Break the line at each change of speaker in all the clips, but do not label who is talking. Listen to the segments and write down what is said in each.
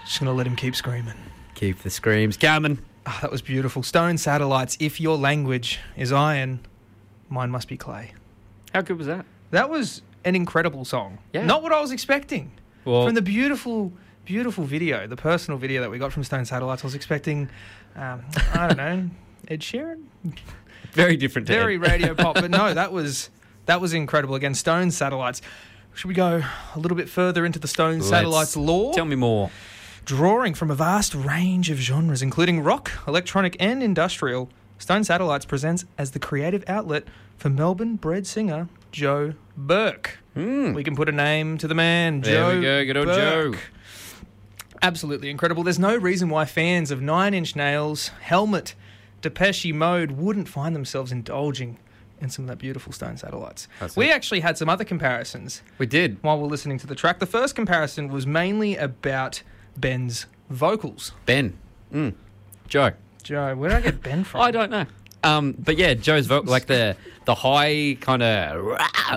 Just going to let him keep screaming.
Keep the screams coming.
Oh, that was beautiful. Stone Satellites, if your language is iron, mine must be clay.
How good was that?
That was an incredible song.
Yeah.
Not what I was expecting.
Well,
From the beautiful video, the personal video that we got from Stone Satellites, I was expecting, I don't know, Ed Sheeran?
very different to
Very
Ed.
radio pop, but no, that was incredible. Again, Stone Satellites. Should we go a little bit further into the Stone Satellites lore?
Tell me more.
Drawing from a vast range of genres, including rock, electronic and industrial, Stone Satellites presents as the creative outlet for Melbourne-bred singer Joe Burke. We can put a name to the man,
There
Joe
we go, good old
Burke.
Joe.
Absolutely incredible. There's no reason why fans of Nine Inch Nails, Helmet, Depeche Mode wouldn't find themselves indulging in some of that beautiful Stone Satellites. We actually had some other comparisons
We did.
while we're listening to the track. The first comparison was mainly about Ben's vocals.
Ben. Joe.
Joe, where did I get Ben from?
I don't know. But yeah, Joe's vocal, like the high kind of.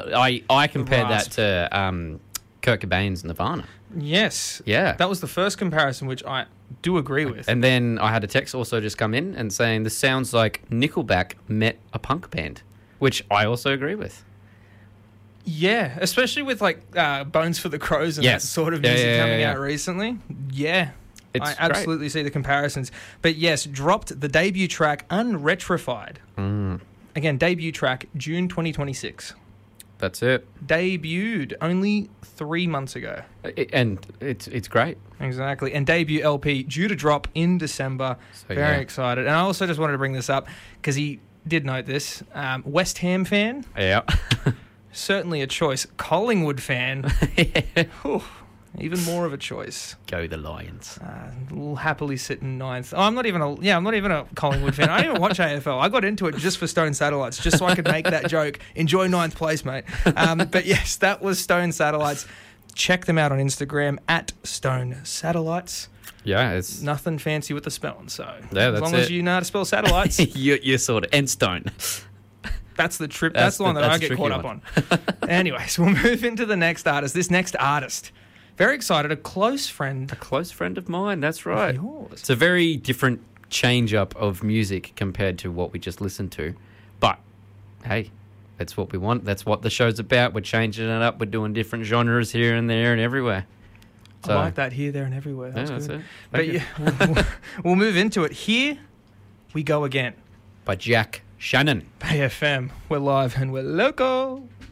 I compared
Rasp.
that to Kurt Cobain's Nirvana.
Yes.
Yeah.
That was the first comparison, which I do agree with.
And then I had a text also just come in and saying this sounds like Nickelback met a punk band, which I also agree with.
Yeah, especially with like Bones for the Crows and
Yes.
that sort of
Yeah,
music
yeah,
coming
yeah.
out recently. Yeah.
It's
I absolutely see the comparisons. But yes, dropped the debut track Unretrified. Again, debut track June 2026.
That's it.
Debuted only 3 months ago.
And it's great.
Exactly. And debut LP due to drop in December.
So,
Very
yeah.
excited. And I also just wanted to bring this up because he did note this. West Ham fan,
Yeah.
certainly a choice. Collingwood fan, whew, even more of a choice.
Go the Lions.
Will happily sit in ninth. Oh, I'm not even a Collingwood fan. I don't even watch AFL. I got into it just for Stone Satellites, just so I could make that joke. Enjoy ninth place, mate. But yes, that was Stone Satellites. Check them out on Instagram at Stone Satellites.
Yeah, it's
Nothing fancy with the spelling, so
Yeah,
as
that's
long as
it.
you know how to spell satellites,
you're sort of and Stone.
that's the trip. That's the one that I
that's
get
the
caught
tricky
up on. Anyways, we'll move into the next artist. This next artist, very excited, a close friend
A close friend of mine. That's right.
of yours.
It's a very different change up of music compared to what we just listened to. But hey, that's what we want. That's what the show's about. We're changing it up. We're doing different genres here and there and everywhere. So,
I like that here, there, and everywhere.
Yeah,
That's
that's
good.
it.
But
Thank you.
yeah, we'll move into it. Here we go again.
By Jack Shannon.
Bay FM, we're live and we're local.